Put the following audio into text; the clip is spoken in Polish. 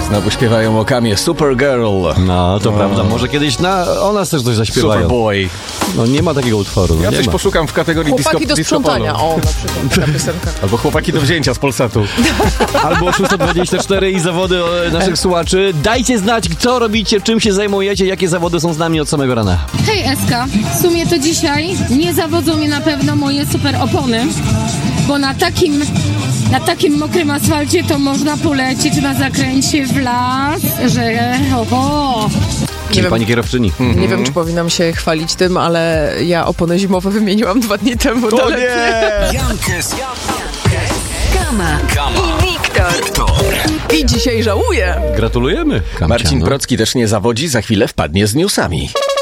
Znowu śpiewają o Kamie Supergirl. No, to prawda. Może kiedyś o nas też coś zaśpiewają. Superboy. No nie ma takiego utworu. Ja nie coś ma. poszukam w kategorii Chłopaki do disco sprzątania. polo. O, na przykład taka piosenka. Albo chłopaki do wzięcia z Polsatu. Albo 624 i zawody naszych słuchaczy. Dajcie znać, co robicie, czym się zajmujecie, jakie zawody są z nami od samego rana. Hej Eska, w sumie to dzisiaj nie zawodzą mnie na pewno moje super opony, bo na takim mokrym asfalcie to można polecieć na zakręcie w las, że oho. Czyli wiem. pani kierowczyni. Nie wiem, czy powinnam się chwalić tym, ale ja opony zimowe wymieniłam 2 dni temu. O nie! Jankes, Kama i Wiktor. I dzisiaj żałuję. Gratulujemy. Kamcia, Marcin no. Procki też nie zawodzi, za chwilę wpadnie z newsami.